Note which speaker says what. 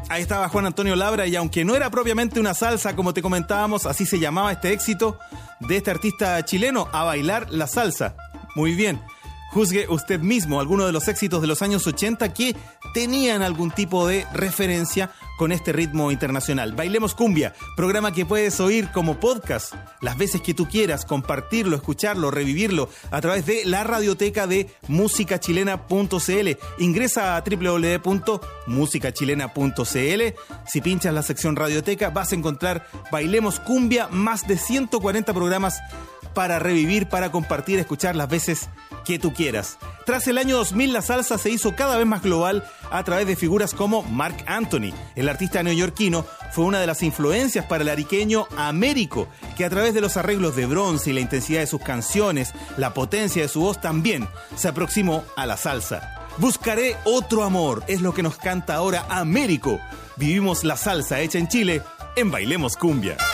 Speaker 1: Ahí estaba Juan Antonio Labra, y aunque no era propiamente una salsa, como te comentábamos, así se llamaba este éxito de este artista chileno, A Bailar la Salsa. Muy bien. Juzgue usted mismo algunos de los éxitos de los años 80 que tenían algún tipo de referencia con este ritmo internacional. Bailemos Cumbia, programa que puedes oír como podcast las veces que tú quieras, compartirlo, escucharlo, revivirlo a través de la radioteca de musicachilena.cl. Ingresa a www.musicachilena.cl. Si pinchas la sección radioteca vas a encontrar Bailemos Cumbia, más de 140 programas para revivir, para compartir, escuchar las veces que tú quieras. Tras el año 2000, la salsa se hizo cada vez más global a través de figuras como Marc Anthony. El artista neoyorquino fue una de las influencias para el ariqueño Américo, que a través de los arreglos de bronce y la intensidad de sus canciones, la potencia de su voz, también se aproximó a la salsa. Buscaré otro amor, es lo que nos canta ahora Américo. Vivimos la salsa hecha en Chile en Bailemos Cumbia.